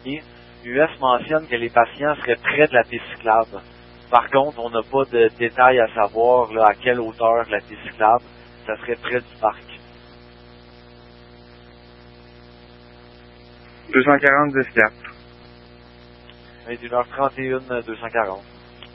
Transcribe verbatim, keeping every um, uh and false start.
U S mentionne que les patients seraient près de la piste cyclable. Par contre, on n'a pas de détails à savoir là, à quelle hauteur la piste cyclable. Ça serait près du parc. deux cent quarante dix quatre. vingt et une heures trente et une, deux cent quarante.